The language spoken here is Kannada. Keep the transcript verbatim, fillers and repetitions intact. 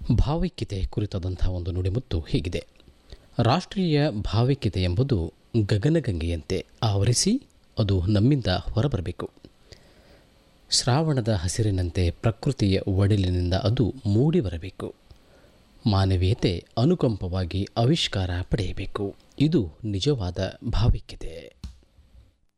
ಭಾವೈಕ್ಯತೆ ಕುರಿತಾದಂಥ ಒಂದು ನುಡಿಮುತ್ತು ಹೀಗಿದೆ: ರಾಷ್ಟ್ರೀಯ ಭಾವೈಕ್ಯತೆ ಎಂಬುದು ಗಗನಗಂಗೆಯಂತೆ ಆವರಿಸಿ ಅದು ನಮ್ಮಿಂದ ಹೊರಬರಬೇಕು. ಶ್ರಾವಣದ ಹಸಿರಿನಂತೆ ಪ್ರಕೃತಿಯ ಒಡಲಿನಿಂದ ಅದು ಮೂಡಿ ಬರಬೇಕು. ಮಾನವೀಯತೆ ಅನುಕಂಪವಾಗಿ ಆವಿಷ್ಕಾರ ಪಡೆಯಬೇಕು. ಇದು ನಿಜವಾದ ಭಾವೈಕ್ಯತೆ.